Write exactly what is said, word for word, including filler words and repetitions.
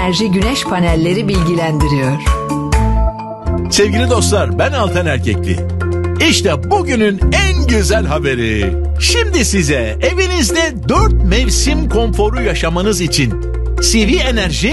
Enerji güneş panelleri bilgilendiriyor. Sevgili dostlar, ben Altan Erkekli. İşte bugünün en güzel haberi. Şimdi size evinizde dört mevsim konforu yaşamanız için C V Enerji